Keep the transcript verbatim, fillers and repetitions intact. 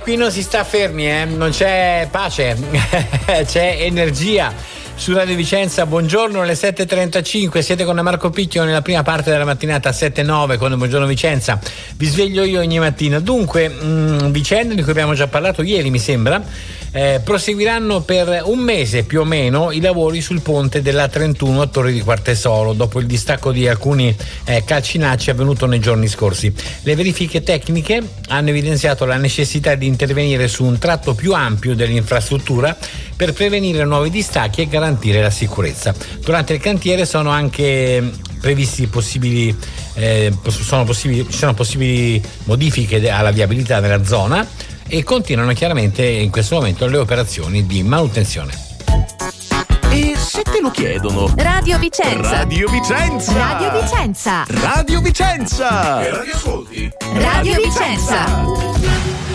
qui non si sta fermi, eh? Non c'è pace, c'è energia. Su Radio Vicenza, buongiorno, alle sette e trentacinque, siete con Marco Picchio nella prima parte della mattinata, sette e nove con Buongiorno Vicenza. Vi sveglio io ogni mattina. Dunque, mh, vicende di cui abbiamo già parlato ieri, mi sembra, eh, proseguiranno per un mese più o meno i lavori sul ponte della trentuno a Torre di Quartesolo, dopo il distacco di alcuni eh, calcinacci avvenuto nei giorni scorsi. Le verifiche tecniche hanno evidenziato la necessità di intervenire su un tratto più ampio dell'infrastruttura per prevenire nuovi distacchi e garantire la sicurezza. Durante il cantiere sono anche previsti possibili eh, sono possibili ci sono possibili modifiche alla viabilità della zona e continuano chiaramente in questo momento le operazioni di manutenzione. E se te lo chiedono? Radio Vicenza. Radio Vicenza. Radio Vicenza. Radio Vicenza. Che radio ascolti? Radio Vicenza.